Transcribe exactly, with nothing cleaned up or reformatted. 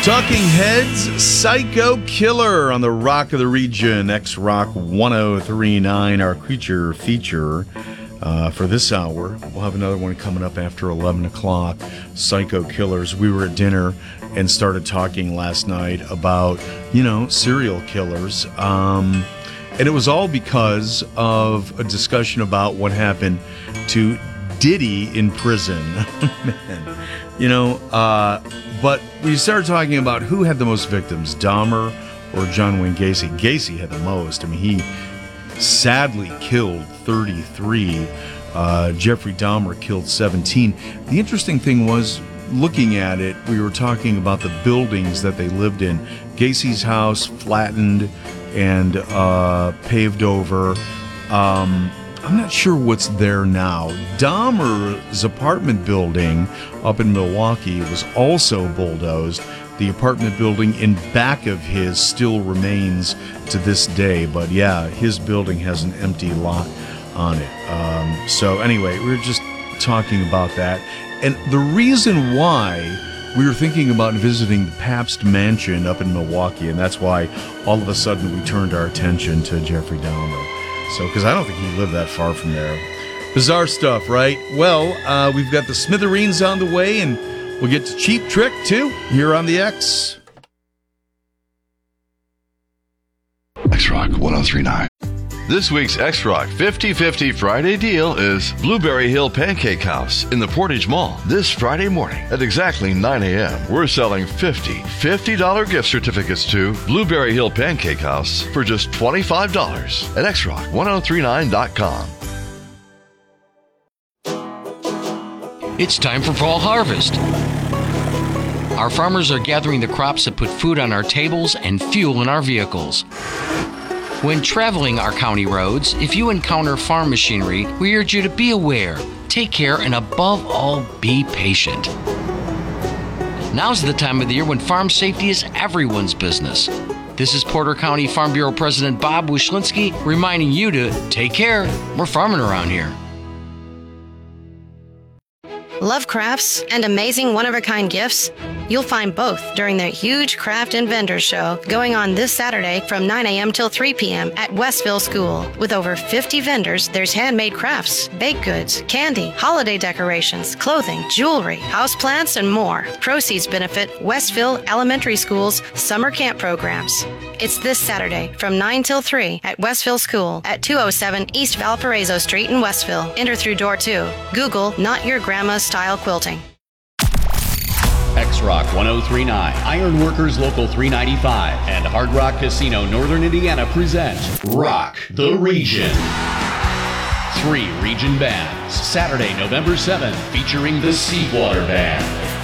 Talking Heads, Psycho Killer on the Rock of the Region, X-Rock one oh three point nine, our creature feature uh, for this hour. We'll have another one coming up after eleven o'clock, Psycho Killers. We were at dinner and started talking last night about, you know, serial killers. Um, and it was all because of a discussion about what happened to Diddy in prison. Man, you know, uh, but we started talking about who had the most victims, Dahmer or John Wayne Gacy. Gacy had the most. I mean, he sadly killed thirty-three. Uh, Jeffrey Dahmer killed seventeen. The interesting thing was, looking at it, we were talking about the buildings that they lived in. Gacy's house flattened and uh, paved over. Um, I'm not sure what's there now. Dahmer's apartment building up in Milwaukee was also bulldozed. The apartment building in back of his still remains to this day. But yeah, his building has an empty lot on it. Um, so anyway, we were just talking about that. And the reason why we were thinking about visiting the Pabst Mansion up in Milwaukee, and that's why all of a sudden we turned our attention to Jeffrey Dahmer. So, because I don't think he lived that far from there. Bizarre stuff, right? Well, uh, we've got the Smithereens on the way, and we'll get to Cheap Trick, too, here on the X. X-Rock one oh three point nine. This week's X-Rock fifty fifty Friday deal is Blueberry Hill Pancake House in the Portage Mall. This Friday morning at exactly nine a.m., we're selling fifty fifty dollars gift certificates to Blueberry Hill Pancake House for just twenty-five dollars at X Rock ten thirty-nine dot com. It's time for fall harvest. Our farmers are gathering the crops that put food on our tables and fuel in our vehicles. When traveling our county roads, if you encounter farm machinery, we urge you to be aware, take care, and above all, be patient. Now's the time of the year when farm safety is everyone's business. This is Porter County Farm Bureau President Bob Wyszynski reminding you to take care. We're farming around here. Love crafts and amazing one-of-a-kind gifts? You'll find both during the huge Craft and Vendors Show going on this Saturday from nine a.m. till three p.m. at Westville School. With over fifty vendors, there's handmade crafts, baked goods, candy, holiday decorations, clothing, jewelry, houseplants, and more. Proceeds benefit Westville Elementary School's summer camp programs. It's this Saturday from nine till three at Westville School at two oh seven East Valparaiso Street in Westville. Enter through door two. Google Not Your Grandma's Style Quilting. X-Rock ten thirty-nine, Ironworkers Local three ninety-five, and Hard Rock Casino Northern Indiana present Rock the Region. Three region bands, Saturday, November seventh, featuring the Seawater Band.